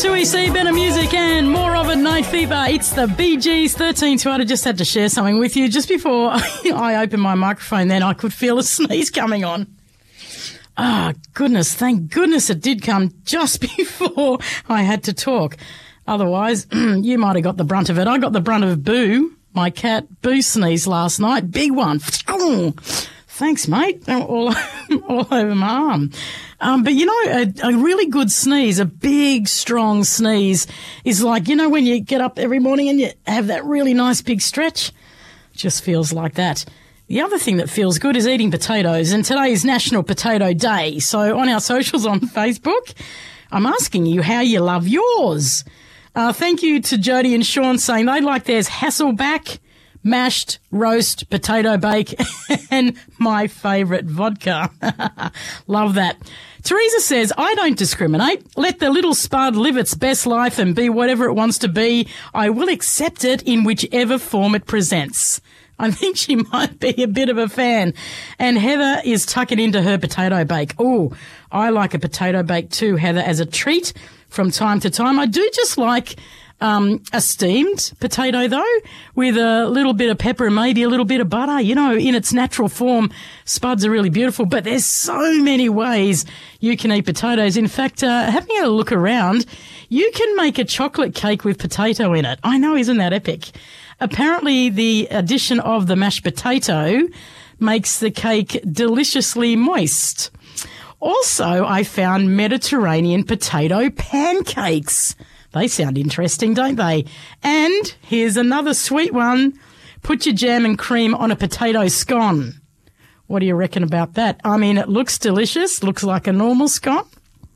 2EC, better music and more of it, Night Fever. It's the Bee Gees, 13 to 8. I just had to share something with you. Just before I opened my microphone then, I could feel a sneeze coming on. Ah, goodness, thank goodness it did come just before I had to talk. Otherwise, you might have got the brunt of it. I got the brunt of Boo, my cat. Boo sneezed last night. Big one. Thanks, mate. All over my arm. But you know, a really good sneeze, a big, strong sneeze is like, you know, when you get up every morning and you have that really nice big stretch? Just feels like that. The other thing that feels good is eating potatoes, and today is National Potato Day. So on our socials on Facebook, I'm asking you how you love yours. Thank you to Jody and Sean saying they like theirs Hasselback, mashed roast potato bake, and my favourite vodka. Love that. Teresa says, I don't discriminate. Let the little spud live its best life and be whatever it wants to be. I will accept it in whichever form it presents. I think she might be a bit of a fan. And Heather is tucking into her potato bake. Oh, I like a potato bake too, Heather, as a treat from time to time. I do just like a steamed potato, though, with a little bit of pepper and maybe a little bit of butter. You know, in its natural form, spuds are really beautiful, but there's so many ways you can eat potatoes. In fact, having a look around, you can make a chocolate cake with potato in it. I know, isn't that epic? Apparently, the addition of the mashed potato makes the cake deliciously moist. Also, I found Mediterranean potato pancakes. They sound interesting, don't they? And here's another sweet one. Put your jam and cream on a potato scone. What do you reckon about that? I mean, it looks delicious. Looks like a normal scone.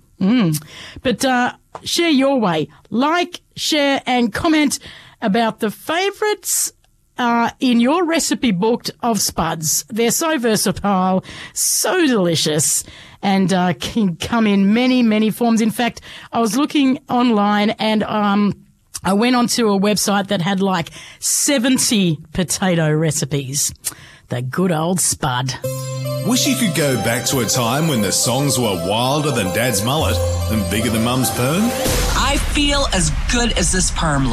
But share your way. Like, share, and comment about the favourites in your recipe book of spuds. They're so versatile, so delicious, and can come in many, many forms. In fact, I was looking online and I went onto a website that had like 70 potato recipes. The good old spud. Wish you could go back to a time when the songs were wilder than Dad's mullet and bigger than Mum's perm? I feel as good as this perm